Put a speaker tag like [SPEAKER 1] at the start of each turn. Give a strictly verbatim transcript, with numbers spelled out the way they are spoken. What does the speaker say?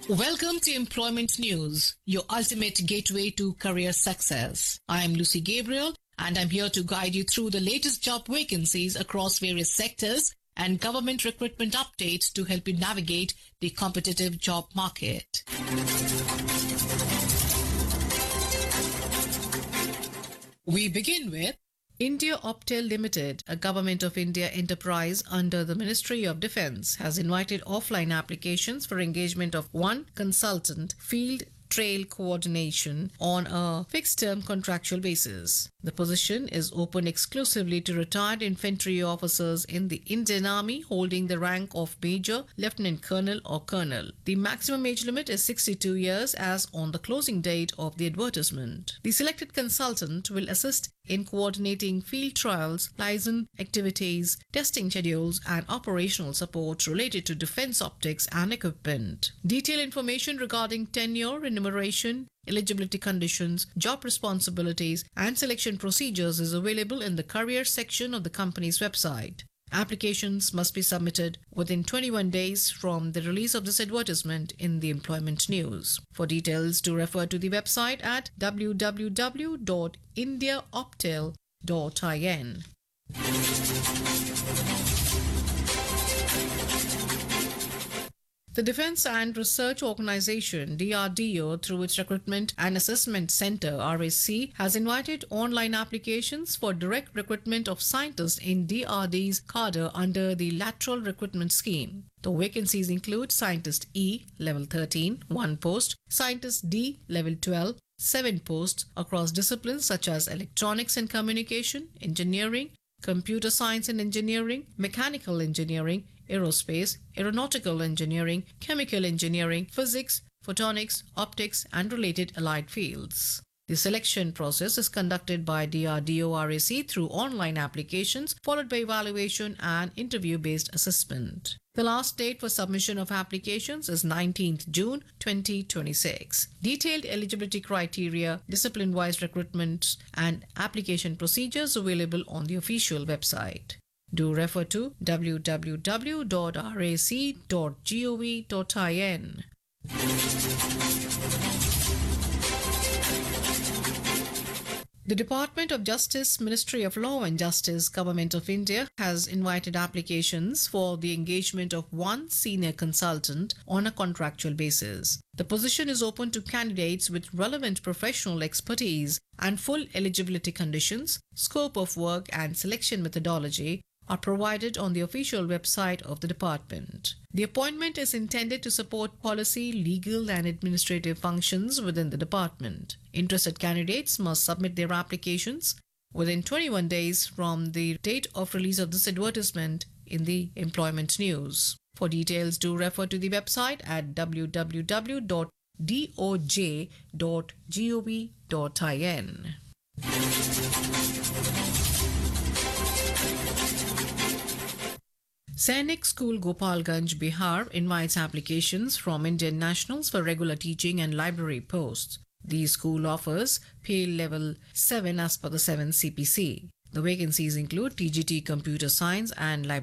[SPEAKER 1] Welcome to Employment News, your ultimate gateway to career success. I am Lucy Gabriel, and I'm here to guide you through the latest job vacancies across various sectors and government recruitment updates to help you navigate the competitive job market. We begin with India Optel Limited, a Government of India enterprise under the Ministry of Defence, has invited offline applications for engagement of one consultant field trail coordination on a fixed-term contractual basis. The position is open exclusively to retired infantry officers in the Indian Army holding the rank of Major, Lieutenant Colonel or Colonel. The maximum age limit is sixty-two years as on the closing date of the advertisement. The selected consultant will assist in coordinating field trials, liaison activities, testing schedules and operational support related to defense optics and equipment. Detailed information regarding tenure, remuneration, eligibility conditions, job responsibilities and selection procedures is available in the career section of the company's website. Applications must be submitted within twenty-one days from the release of this advertisement in the Employment News. For details, do refer to the website at w w w dot india optel dot in. The Defence and Research Organisation D R D O, through its Recruitment and Assessment Centre R A C, has invited online applications for direct recruitment of scientists in D R D's cadre under the Lateral Recruitment Scheme. The vacancies include Scientist E, Level thirteen, one post, Scientist D, Level twelve, seven posts across disciplines such as Electronics and Communication, Engineering, Computer Science and Engineering, Mechanical Engineering, Aerospace, Aeronautical Engineering, Chemical Engineering, Physics, Photonics, Optics and related allied fields. The selection process is conducted by D R D O R A C through online applications followed by evaluation and interview-based assessment. The last date for submission of applications is nineteenth June twenty twenty-six. Detailed eligibility criteria, discipline-wise recruitment and application procedures available on the official website. Do refer to w w w dot r a c dot gov dot in. The Department of Justice, Ministry of Law and Justice, Government of India has invited applications for the engagement of one senior consultant on a contractual basis. The position is open to candidates with relevant professional expertise, and full eligibility conditions, scope of work and selection methodology are provided on the official website of the department. The appointment is intended to support policy, legal and administrative functions within the department. Interested candidates must submit their applications within twenty-one days from the date of release of this advertisement in the Employment News. For details, do refer to the website at w w w dot d o j dot gov dot in. Sainik School, Gopalganj, Bihar invites applications from Indian nationals for regular teaching and library posts. The school offers pay level seven as per the seven C P C. The vacancies include T G T Computer Science and Library